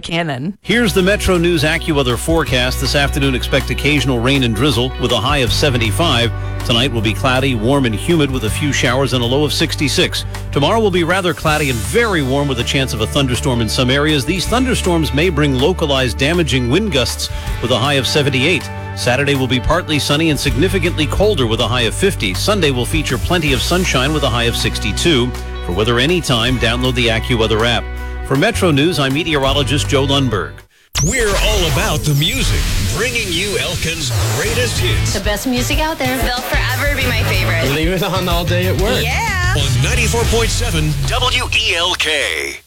Cannon. Here's the Metro News AccuWeather forecast. This afternoon, expect occasional rain and drizzle with a high of 75. Tonight will be cloudy, warm and humid with a few showers and a low of 66. Tomorrow will be rather cloudy and very warm with a chance of a thunderstorm in some areas. These thunderstorms may bring localized damaging wind gusts with a high of 78. Saturday will be partly sunny and significantly colder with a high of 50. Sunday will feature plenty of sunshine with a high of 62. For weather anytime, download the AccuWeather app. For Metro News, I'm meteorologist Joe Lundberg. We're all about the music, bringing you Elkin's greatest hits. The best music out there. They'll forever be my favorite. Leave it on all day at work. Yeah. On 94.7 WELK.